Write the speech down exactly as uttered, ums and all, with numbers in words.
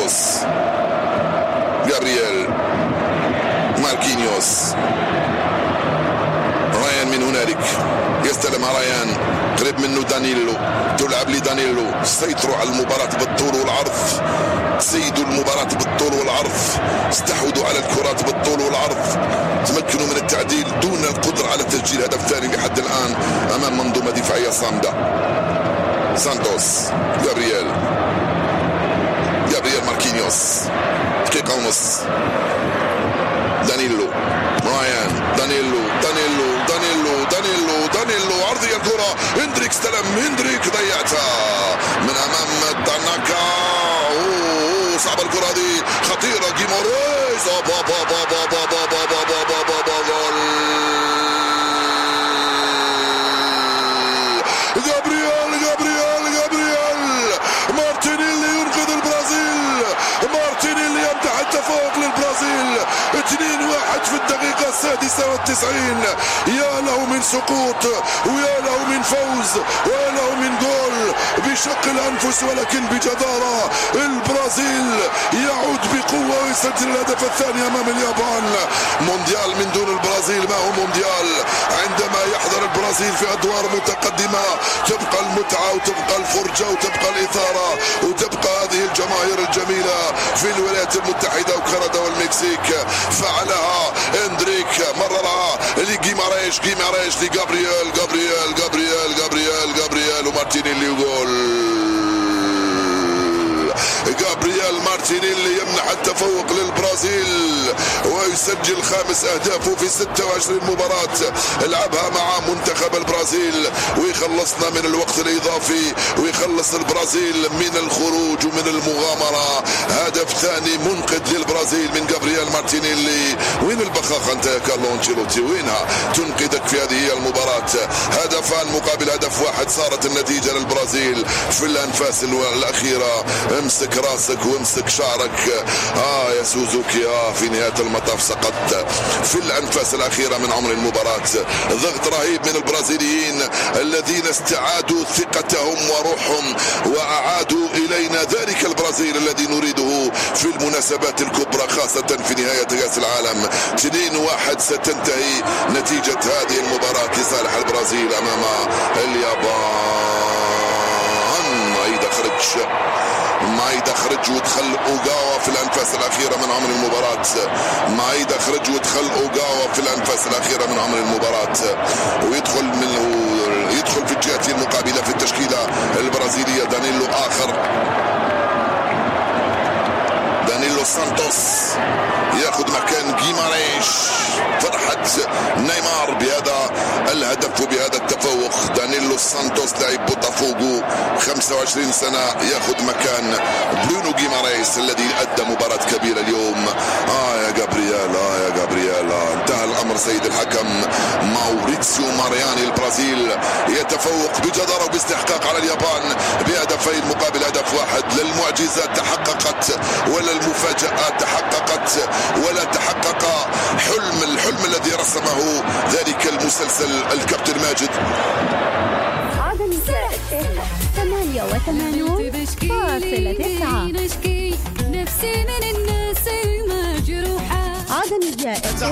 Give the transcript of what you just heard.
سانتوس، جابرييل، ماركينيوس، رايان من هنالك يستلم رايان، قريب منه دانيلو، تلعب لدانيلو. سيطروا على المباراة بالطول والعرض، سيدوا المباراة بالطول والعرض، استحوذوا على الكرات بالطول والعرض، تمكنوا من التعديل دون القدرة على تسجيل هدف ثاني لحد الآن أمام منظومة دفاعية صامدة. سانتوس، جابرييل، جابرييل ماركينيوس، دقيقة ونص، دانيلو، رايان، دانيلو، دانيلو، دانيلو، دانيلو، دانيلو، عرضية الكرة، هندريك استلم، هندريك ضيعتها من أمام تاناكا. أوه صعبة الكرة هذه، خطيرة، جيماريز، با با با با با با با با با با با جول. جابرييل، جابرييل، جابرييل، مارتينيلي ينقذ البرازيل، مارتينيلي يمنح التفوق للبرازيل. اثنين واحد في الدقيقة السادسة والتسعين. يا له من سقوط ويا له من فوز ويا له من جول بشق الأنفس، ولكن بجدارة البرازيل يعود بقوة ويسجل الهدف الثاني أمام اليابان. مونديال من دون البرازيل ما هو مونديال. عندما يحضر البرازيل في أدوار متقدمة تبقى المتعة وتبقى الفرجة وتبقى الإثارة وتبقى هذه الجماهير الجميلة في الولايات المتحدة وكندا والمكسيك. فعلها اندريك، مررها لجيماريش، جيماريش لجابرييل، جابرييل، جابرييل، جابرييل، جابرييل ومارتينيلي وجول. جابرييل مارتينيلي يمنح التفوق للبرازيل ويسجل خامس أهدافه في ستة وعشرين مباراة لعبها مع منتخب البرازيل، ويخلصنا من الوقت الإضافي ويخلص البرازيل من الخروج ومن المغامرة. هدف ثاني منقذ للبرازيل من جابرييل مارتينيلي. وين البخاخة أنت يا كارلو أنشيلوتي؟ وينها؟ تنقذك في هذه المباراة. هدفان مقابل هدف واحد، صارت النتيجة للبرازيل في الأنفاس الأخيرة. امسك راسك وامسك شعرك. اه يا سوزوكي، اه في نهاية المطاف سقطت في الأنفاس الأخيرة من عمر المباراة. ضغط رهيب من البرازيليين الذين استعادوا ثقتهم وروحهم وأعادوا إلينا ذلك البرازيل الذي نريده في المناسبات الكبرى، خاصة في نهاية كأس العالم. اثنين واحد ستنتهي نتيجة هذه المباراة لصالح البرازيل أمام اليابان. ما يدخرج ما يدخرج ودخل اوغاوا في الانفاس الاخيره من عمر المباراه. ما يدخرج ودخل اوغاوا في الانفاس الاخيره من عمر المباراه، ويدخل من يدخل في الجهه المقابله في التشكيله البرازيليه دانيلو اخر. دانيلو سانتوس ياخذ مكان جيماريش. فرحة نيمار بهذا الهدف وبهذا التفوق. دانيلو سانتوس لاعب بوتافوغو خمسة وعشرين سنة ياخذ مكان برونو جيماريس الذي أدى مباراة كبيرة اليوم. آه يا جابرييل، آه يا جابرييل، آه انتهى الأمر. سيد الحكم ماوريتسيو مارياني البرازيل يتفوق بجدارة وباستحقاق على اليابان بهدفين مقابل هدف واحد. لا المعجزة تحققت ولا المفاجآت تحققت ولا تحقق حلم الحلم الذي رسمه ذلك المسلسل الكابتن ماجد. عدن الجائزة ثمانية وثمانون فاصلة تسعة. عدن الجائزة